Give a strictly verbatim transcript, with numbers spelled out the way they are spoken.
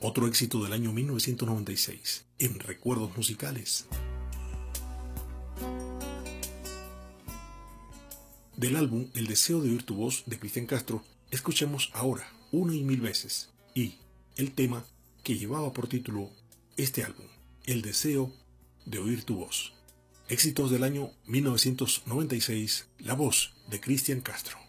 Otro éxito del año mil novecientos noventa y seis, en Recuerdos Musicales. Del álbum El deseo de oír tu voz de Cristian Castro, escuchemos ahora, una y mil veces, y el tema que llevaba por título este álbum, El deseo de oír tu voz. Éxitos del año mil novecientos noventa y seis, la voz de Cristian Castro.